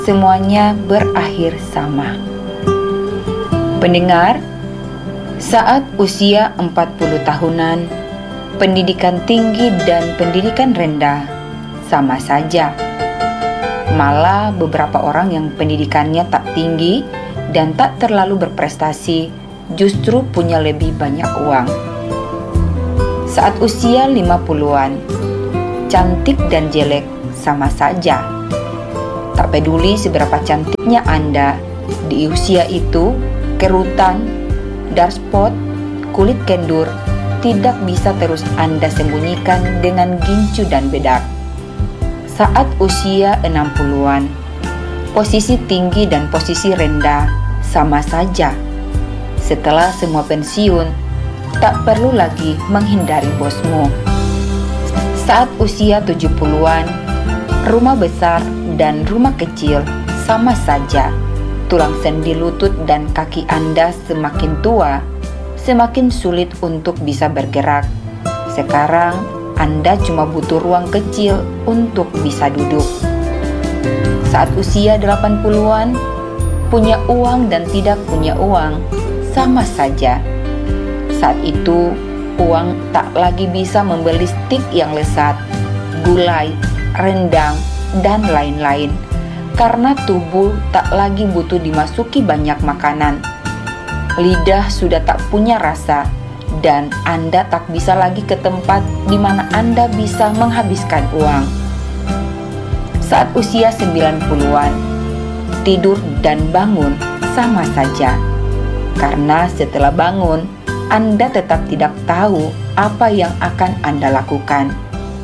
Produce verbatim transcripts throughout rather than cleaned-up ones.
semuanya berakhir sama. Pendengar, saat usia empat puluh tahunan, pendidikan tinggi dan pendidikan rendah sama saja. Malah beberapa orang yang pendidikannya tak tinggi dan tak terlalu berprestasi justru punya lebih banyak uang. Saat usia lima puluhan, cantik dan jelek sama saja. Tak peduli seberapa cantiknya Anda di usia itu, kerutan, dark spot, kulit kendur tidak bisa terus Anda sembunyikan dengan gincu dan bedak. Saat usia enam puluhan, posisi tinggi dan posisi rendah sama saja. Setelah semua pensiun, tak perlu lagi menghindari bosmu. Saat usia tujuh puluhan, rumah besar dan rumah kecil sama saja. Tulang sendi lutut dan kaki Anda semakin tua, semakin sulit untuk bisa bergerak. Sekarang Anda cuma butuh ruang kecil untuk bisa duduk. Saat usia delapan puluhan, punya uang dan tidak punya uang sama saja. Saat itu, uang tak lagi bisa membeli stik yang lezat, gulai, rendang, dan lain-lain. Karena tubuh tak lagi butuh dimasuki banyak makanan. Lidah sudah tak punya rasa, dan Anda tak bisa lagi ke tempat di mana Anda bisa menghabiskan uang. Saat usia sembilan puluhan, tidur dan bangun sama saja. Karena setelah bangun, Anda tetap tidak tahu apa yang akan Anda lakukan.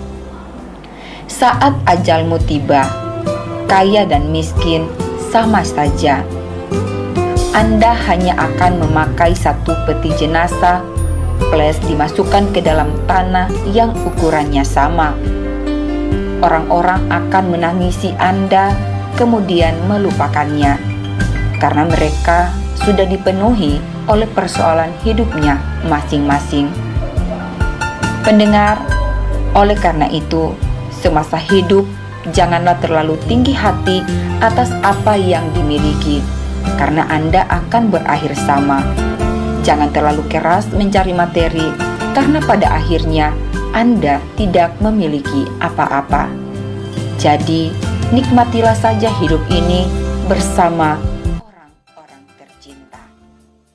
Saat ajalmu tiba, kaya dan miskin sama saja. Anda hanya akan memakai satu peti jenazah plus dimasukkan ke dalam tanah yang ukurannya sama. Orang-orang akan menangisi Anda kemudian melupakannya karena mereka sudah dipenuhi oleh persoalan hidupnya masing-masing. Pendengar, oleh karena itu, semasa hidup janganlah terlalu tinggi hati atas apa yang dimiliki, karena Anda akan berakhir sama. Jangan terlalu keras mencari materi, karena pada akhirnya Anda tidak memiliki apa-apa. Jadi, nikmatilah saja hidup ini bersama